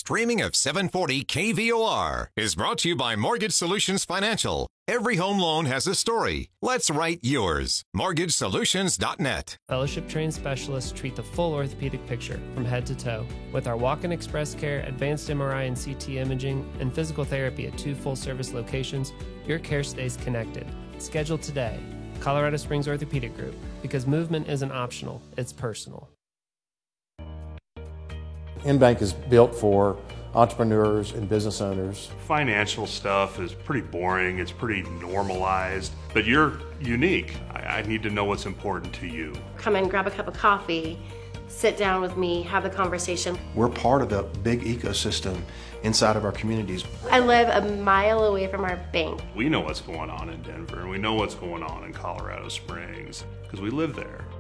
streaming of 740 KVOR is brought to you by Mortgage Solutions Financial. Every home loan has a story. Let's write yours. MortgageSolutions.net. Fellowship-trained specialists treat the full orthopedic picture from head to toe. With our walk-in express care, advanced MRI and CT imaging, and physical therapy at 2 full-service locations, your care stays connected. Schedule today. Colorado Springs Orthopedic Group. Because movement isn't optional, it's personal. InBank is built for entrepreneurs and business owners. Financial stuff is pretty boring, it's pretty normalized, but you're unique. I need to know what's important to you. Come in, grab a cup of coffee, sit down with me, have the conversation. We're part of the big ecosystem inside of our communities. I live a mile away from our bank. We know what's going on in Denver, and we know what's going on in Colorado Springs, because we live there.